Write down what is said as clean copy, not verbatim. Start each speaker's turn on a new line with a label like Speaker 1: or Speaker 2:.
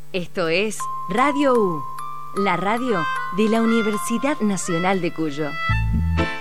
Speaker 1: Esto es Radio U, la radio de la Universidad Nacional de Cuyo.